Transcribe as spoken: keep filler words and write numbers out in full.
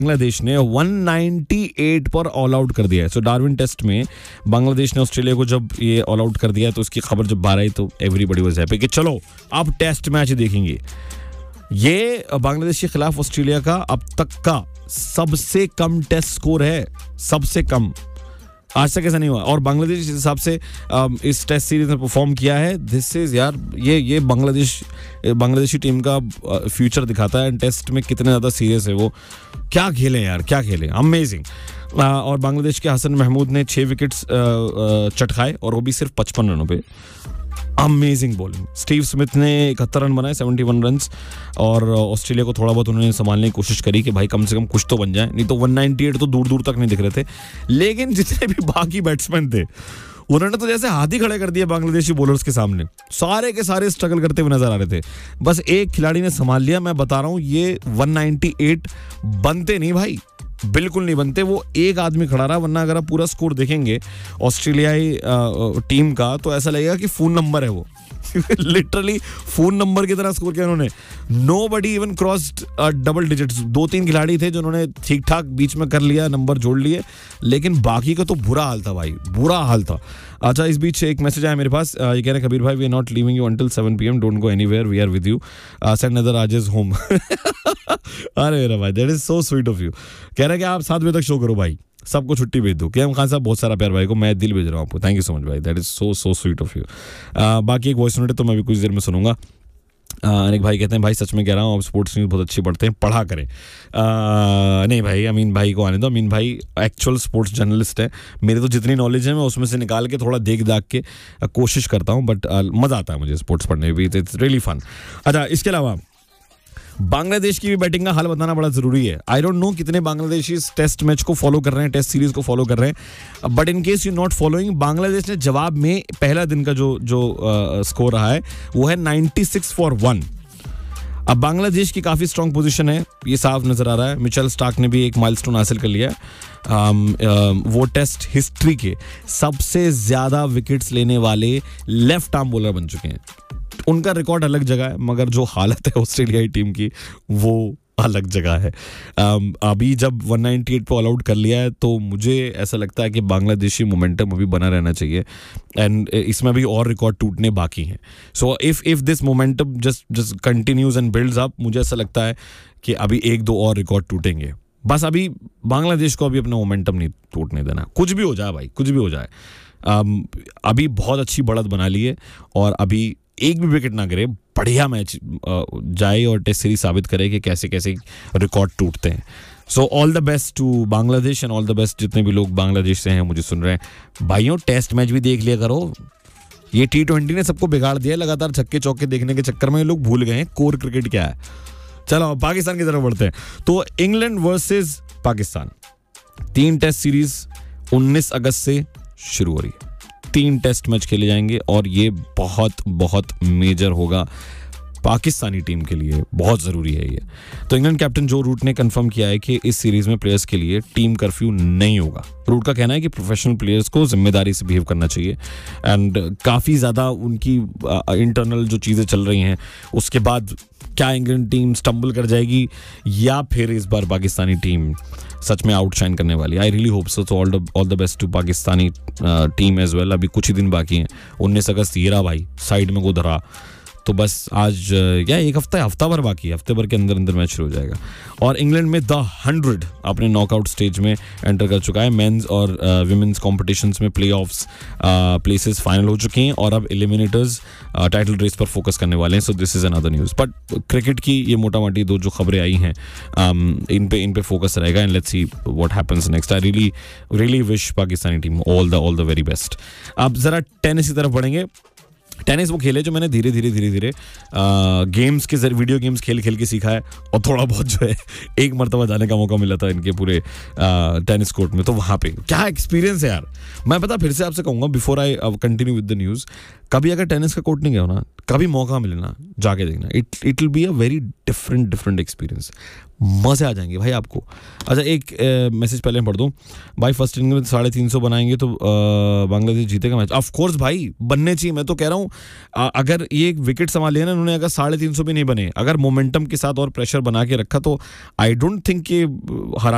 बांग्लादेश ने एक सौ अट्ठानवे पर ऑल आउट कर दिया है. सो डार्विन टेस्ट में बांग्लादेश ने ऑस्ट्रेलिया को जब ये ऑल आउट कर दिया तो उसकी खबर जब बाहर आई तो एवरीबॉडी वाज हैप्पी कि चलो अब टेस्ट मैच देखेंगे. ये बांग्लादेश के खिलाफ ऑस्ट्रेलिया का अब तक का सबसे कम टेस्ट स्कोर है, सबसे कम. आज तक ऐसा नहीं हुआ. और बांग्लादेश इस हिसाब से इस टेस्ट सीरीज में परफॉर्म किया है. दिस इज यार ये ये बांग्लादेश बांग्लादेशी टीम का फ्यूचर दिखाता है. टेस्ट में कितने ज़्यादा सीरियस है वो. क्या खेले यार, क्या खेले, अमेजिंग. और बांग्लादेश के हसन महमूद ने छः विकेट्स चटकाए और वो भी सिर्फ पचपन रनों पे. Amazing bowling. स्टीव स्मिथ ने इकहत्तर रन बनाए, इकहत्तर रन्स. और ऑस्ट्रेलिया को थोड़ा बहुत उन्होंने संभालने की कोशिश करी कि भाई कम से कम कुछ तो बन जाए. नहीं तो एक सौ अट्ठानवे तो दूर दूर तक नहीं दिख रहे थे. लेकिन जितने भी बाकी बैट्समैन थे उन्होंने तो जैसे हाथ ही खड़े कर दिए बांग्लादेशी बॉलर्स के सामने. सारे के सारे स्ट्रगल करते हुए नजर आ रहे थे. बस एक खिलाड़ी ने संभाल लिया. मैं बता रहा हूँ ये एक सौ अट्ठानवे बनते नहीं भाई, बिल्कुल नहीं बनते. वो एक आदमी खड़ा रहा. वरना अगर आप पूरा स्कोर देखेंगे ऑस्ट्रेलियाई टीम का तो ऐसा लगेगा कि फोन नंबर है वो. लिटरली फोन नंबर की तरह स्कोर किया उन्होंने. Nobody even crossed double digits. दो तीन खिलाड़ी थे जिन्होंने ठीक ठाक बीच में कर लिया, नंबर जोड़ लिए, लेकिन बाकी का तो बुरा हाल था भाई, बुरा हाल था. अच्छा, इस बीच एक मैसेज आया मेरे पास. ये कह रहे कबीर भाई, we are not leaving you until seven P M, don't go anywhere, we are with you, send other Rajesh home. अरे मेरा भाई, that is so sweet of you. कह रहे कि आप सात बजे तक शो करो भाई, सबको छुट्टी भेज दो. के एम खान साहब बहुत सारा प्यार भाई को, मैं दिल भेज रहा हूँ आपको. थैंक यू सो मच भाई, that is so so sweet of you. बाकी एक वॉइस नोट है तो मैं भी कुछ देर में सुनूंगा. अनेक भाई कहते हैं भाई सच में कह रहा हूँ आप स्पोर्ट्स न्यूज़ बहुत अच्छी पढ़ते हैं, पढ़ा करें. आ, नहीं भाई, अमीन भाई को आने दो. अमीन भाई एक्चुअल स्पोर्ट्स जर्नलिस्ट है. मेरे तो जितनी नॉलेज है मैं उसमें से निकाल के थोड़ा देख दाख के कोशिश करता हूँ. बट मज़ा आता है मुझे स्पोर्ट्स पढ़ने में भी. It's really fun. अच्छा, इसके अलावा बांग्लादेश की भी बैटिंग का हाल बताना बड़ा जरूरी है. आई डोंट नो कितने बांग्लादेशी इस टेस्ट मैच को फॉलो कर रहे हैं, टेस्ट सीरीज को फॉलो कर रहे हैं. But in case you not following, Bangladesh ने जवाब में पहला दिन का जो जो स्कोर रहा है वो है छियानवे फॉर वन. अब बांग्लादेश की काफी स्ट्रांग पोजीशन है, ये साफ नजर आ रहा है. मिचेल स्टार्क ने भी एक माइलस्टोन हासिल कर लिया है. um, uh, वो टेस्ट हिस्ट्री के सबसे ज्यादा विकेट्स लेने वाले लेफ्ट आर्म बॉलर बन चुके हैं. उनका रिकॉर्ड अलग जगह है, मगर जो हालत है ऑस्ट्रेलियाई टीम की वो अलग जगह है. um, अभी जब एक सौ अट्ठानवे पे ऑल आउट कर लिया है तो मुझे ऐसा लगता है कि बांग्लादेशी मोमेंटम अभी बना रहना चाहिए. एंड इसमें अभी और रिकॉर्ड टूटने बाकी हैं. So if if this momentum just just continues and builds up, मुझे ऐसा लगता है कि अभी एक दो और रिकॉर्ड टूटेंगे. बस अभी बांग्लादेश को अभी अपना मोमेंटम नहीं टूटने देना. कुछ भी हो जाए भाई, कुछ भी हो जाए. um, अभी बहुत अच्छी बढ़त बना ली है और अभी एक भी विकेट ना गिरे, बढ़िया मैच जाए और टेस्ट सीरीज साबित करे कि कैसे कैसे रिकॉर्ड टूटते हैं. So all the best to Bangladesh and all the best जितने भी लोग बांग्लादेश से हैं मुझे सुन रहे हैं. भाइयों, टेस्ट मैच भी देख लिया करो. ये टी ट्वेंटी ने सबको बिगाड़ दिया. लगातार छक्के चौके देखने के चक्कर में ये लोग भूल गए हैं कोर क्रिकेट क्या है. चलो पाकिस्तान की तरफ बढ़ते हैं. तो इंग्लैंड वर्सेस पाकिस्तान, तीन टेस्ट सीरीज उन्नीस अगस्त से शुरू हो रही है. तीन टेस्ट मैच खेले जाएंगे और ये बहुत बहुत मेजर होगा पाकिस्तानी टीम के लिए, बहुत ज़रूरी है ये. तो इंग्लैंड कैप्टन जो रूट ने कंफर्म किया है कि इस सीरीज में प्लेयर्स के लिए टीम कर्फ्यू नहीं होगा. रूट का कहना है कि प्रोफेशनल प्लेयर्स को जिम्मेदारी से बिहेव करना चाहिए. एंड काफ़ी ज़्यादा उनकी इंटरनल जो चीज़ें चल रही हैं उसके बाद क्या इंग्लैंड टीम स्टम्बल कर जाएगी या फिर इस बार पाकिस्तानी टीम सच में आउटशाइन करने वाली. I really hope so. All the all the best to Pakistani team as well. अभी कुछ ही दिन बाकी हैं. उन्नीस अगस्त ये रहा भाई, साइड में को धरा. तो बस आज या एक हफ्ता हफ्ता भर बाकी है, हफ्ते भर के अंदर अंदर मैच शुरू हो जाएगा. और इंग्लैंड में द हंड्रेड अपने नॉकआउट स्टेज में एंटर कर चुका है. मेंस और विमेंस कॉम्पिटिशन्स में प्लेऑफ्स प्लेसेस फाइनल हो चुके हैं और अब एलिमिनेटर्स टाइटल रेस पर फोकस करने वाले हैं. So this is another news. But cricket की ये मोटा मोटी दो जो खबरें आई हैं um, इन पे इन पे फोकस रहेगा. And let's see what happens next. I really really wish Pakistani team all the all the very best. अब जरा टेनिस की तरफ बढ़ेंगे. टेनिस वो खेले जो मैंने धीरे धीरे धीरे धीरे गेम्स के जरिए, वीडियो गेम्स खेल खेल के सीखा है. और थोड़ा बहुत जो है एक मरतबा जाने का मौका मिला था इनके पूरे टेनिस कोर्ट में. तो वहाँ पे क्या एक्सपीरियंस है यार. मैं पता फिर से आपसे कहूँगा before I continue with the news, कभी अगर टेनिस का कोर्ट नहीं गया हो ना, कभी मौका मिले ना, जाके देखना. It it will be a very different different experience. मज़े आ जाएंगे भाई आपको. अच्छा, एक मैसेज पहले मैं पढ़ दूँ भाई. फर्स्ट इनिंग में साढ़े तीन सौ बनाएंगे तो बांग्लादेश जीतेगा मैच. ऑफ कोर्स भाई, बनने चाहिए. मैं तो कह रहा हूँ अगर ये एक विकेट संभाल लिया ना उन्होंने, अगर साढ़े तीन सौ भी नहीं बने, अगर मोमेंटम के साथ और प्रेशर बना के रखा तो आई डोंट थिंक कि हरा